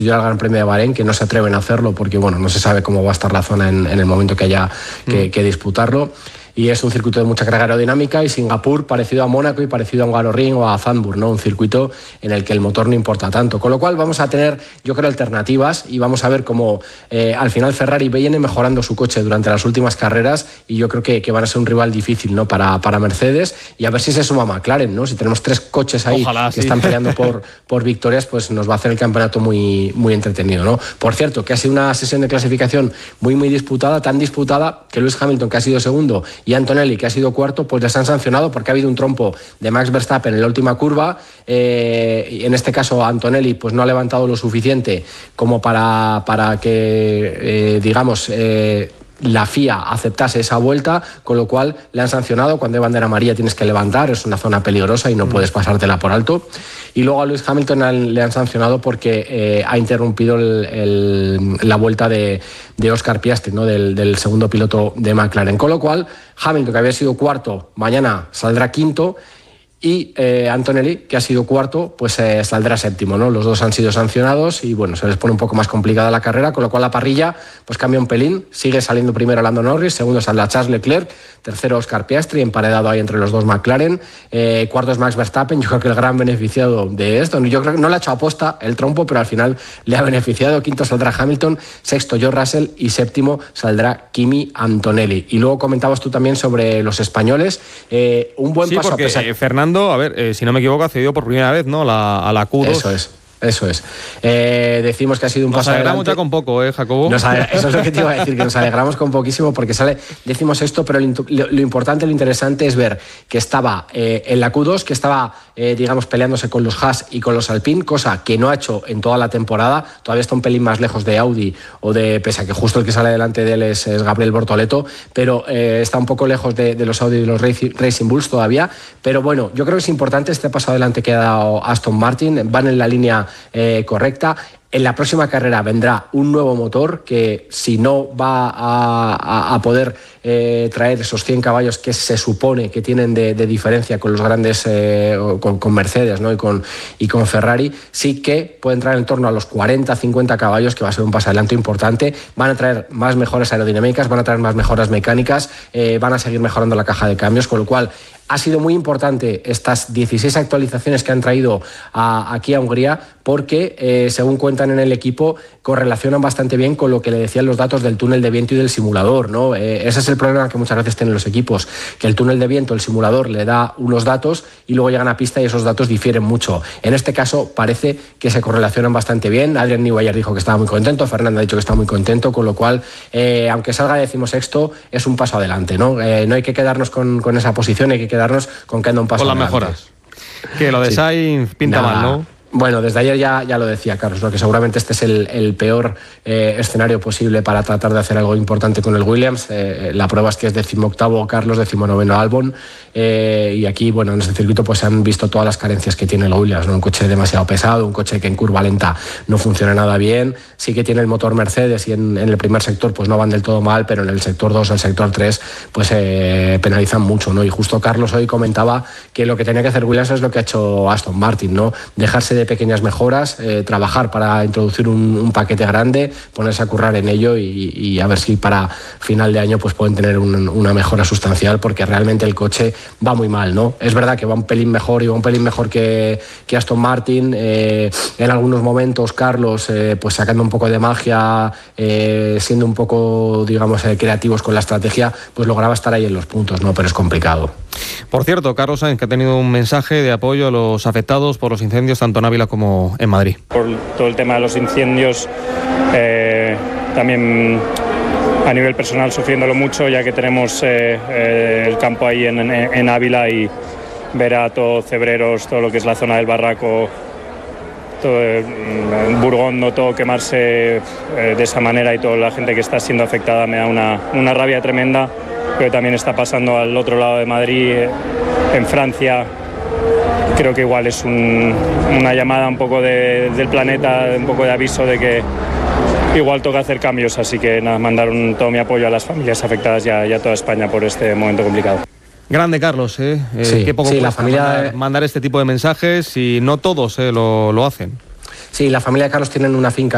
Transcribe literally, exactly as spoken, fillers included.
al Gran Premio de Bahrein, que no se atreven a hacerlo porque bueno, no se sabe cómo va a estar la zona en, en el momento que haya que, mm. que disputarlo. Y es un circuito de mucha carga aerodinámica, y Singapur parecido a Mónaco y parecido a Hungaroring o a Zandvoort, ¿no? Un circuito en el que el motor no importa tanto. Con lo cual vamos a tener, yo creo, alternativas, y vamos a ver cómo eh, al final Ferrari viene mejorando su coche durante las últimas carreras, y yo creo que, que van a ser un rival difícil, ¿no? para, para Mercedes, y a ver si se suma McLaren, ¿no? Si tenemos tres coches ahí Ojalá, que sí. están peleando por, por victorias, pues nos va a hacer el campeonato muy, muy entretenido, ¿no? Por cierto, que ha sido una sesión de clasificación muy, muy disputada, tan disputada que Lewis Hamilton, que ha sido segundo, y Antonelli, que ha sido cuarto, pues les han sancionado porque ha habido un trompo de Max Verstappen en la última curva. Eh, en este caso Antonelli pues no ha levantado lo suficiente como para, para que eh, digamos eh, la F I A aceptase esa vuelta, con lo cual le han sancionado. Cuando hay bandera amarilla tienes que levantar, es una zona peligrosa y no mm. puedes pasártela por alto. Y luego a Lewis Hamilton han, le han sancionado porque eh, ha interrumpido el, el, la vuelta de, de Oscar Piastri, ¿no? del, del segundo piloto de McLaren. Con lo cual Hamilton, que había sido cuarto, mañana saldrá quinto, y eh, Antonelli, que ha sido cuarto, pues eh, saldrá séptimo, ¿no? Los dos han sido sancionados y bueno, se les pone un poco más complicada la carrera, con lo cual la parrilla pues cambia un pelín. Sigue saliendo primero Lando Norris, segundo saldrá Charles Leclerc, tercero Oscar Piastri, emparedado ahí entre los dos McLaren, eh, cuarto es Max Verstappen. Yo creo que el gran beneficiado de esto, yo creo que no le ha hecho aposta el trompo, pero al final le ha beneficiado. Quinto saldrá Hamilton, sexto George Russell y séptimo saldrá Kimi Antonelli. Y luego comentabas tú también sobre los españoles, eh, un buen sí, paso porque, a pesar... eh, Fernando a ver, eh, si no me equivoco, ha cedido por primera vez, ¿no? La, a la Q dos. Eso es. Eso es. Eh, decimos que ha sido un nos paso adelante. Nos alegramos ya con poco, ¿eh, Jacobo? Nos ale... Eso es lo que te iba a decir, que nos alegramos con poquísimo, porque sale, decimos esto, pero lo, lo importante, lo interesante es ver que estaba eh, en la Q dos, que estaba, eh, digamos, peleándose con los Haas y con los Alpine, cosa que no ha hecho en toda la temporada. Todavía está un pelín más lejos de Audi, o de, pese a que justo el que sale delante de él es, es Gabriel Bortoleto, pero eh, está un poco lejos de, de los Audi y los Racing Bulls todavía. Pero bueno, yo creo que es importante este paso adelante que ha dado Aston Martin. Van en la línea Eh, correcta. En la próxima carrera vendrá un nuevo motor que, si no va a, a, a poder eh, traer esos cien caballos que se supone que tienen de, de diferencia con los grandes, eh, con, con Mercedes, ¿no? y, con, y con Ferrari, sí que puede entrar en torno a los cuarenta, cincuenta caballos, que va a ser un paso adelante importante. Van a traer más mejoras aerodinámicas, van a traer más mejoras mecánicas, eh, van a seguir mejorando la caja de cambios, con lo cual ha sido muy importante estas dieciséis actualizaciones que han traído a, aquí a Hungría, porque eh, según cuentan en el equipo, correlacionan bastante bien con lo que le decían los datos del túnel de viento y del simulador, ¿no? Eh, ese es el problema que muchas veces tienen los equipos, que el túnel de viento, el simulador, le da unos datos y luego llegan a pista y esos datos difieren mucho. En este caso parece que se correlacionan bastante bien. Adrian Newey ayer dijo que estaba muy contento, Fernando ha dicho que está muy contento, con lo cual, eh, aunque salga decimosexto, es un paso adelante, ¿no? Eh, no hay que quedarnos con, con esa posición, hay que quedarnos con que anda un paso con las adelante. Mejoras. Que lo de sí. Sainz pinta Nada. mal, ¿no? Bueno, desde ayer ya, ya lo decía Carlos, ¿no? Que seguramente este es el, el peor eh, escenario posible para tratar de hacer algo importante con el Williams. Eh, la prueba es que es decimoctavo Carlos, decimonoveno Albon, eh, y aquí, bueno, en este circuito pues se han visto todas las carencias que tiene el Williams, ¿no? Un coche demasiado pesado, un coche que en curva lenta no funciona nada bien. Sí que tiene el motor Mercedes y en, en el primer sector pues no van del todo mal, pero en el sector dos, el sector tres pues eh, penalizan mucho, ¿no? Y justo Carlos hoy comentaba que lo que tenía que hacer Williams es lo que ha hecho Aston Martin, ¿no? Dejarse de pequeñas mejoras, eh, trabajar para introducir un, un paquete grande, ponerse a currar en ello y, y a ver si para final de año pues pueden tener un, una mejora sustancial, porque realmente el coche va muy mal, ¿no? Es verdad que va un pelín mejor y va un pelín mejor que, que Aston Martin, eh, en algunos momentos Carlos eh, pues sacando un poco de magia, eh, siendo un poco, digamos, eh, creativos con la estrategia, pues lograba estar ahí en los puntos, ¿no? Pero es complicado. Por cierto, Carlos Sainz, que ha tenido un mensaje de apoyo a los afectados por los incendios tanto en Ávila como en Madrid. Por todo el tema de los incendios, eh, también a nivel personal sufriéndolo mucho, ya que tenemos eh, eh, el campo ahí en, en, en Ávila, y ver a todo Cebreros, todo lo que es la zona del Barraco, todo, eh, Burgondo, todo quemarse eh, de esa manera, y toda la gente que está siendo afectada, me da una, una rabia tremenda. Pero también está pasando al otro lado de Madrid, eh, en Francia. Creo que igual es un, una llamada un poco de, del planeta, un poco de aviso de que igual toca hacer cambios, así que nada, mandar un, todo mi apoyo a las familias afectadas y a, y a toda España por este momento complicado. Grande, Carlos, ¿eh? eh sí, qué poco sí, cuesta la familia... mandar, mandar este tipo de mensajes, y no todos eh, lo, lo hacen. Sí, la familia de Carlos tienen una finca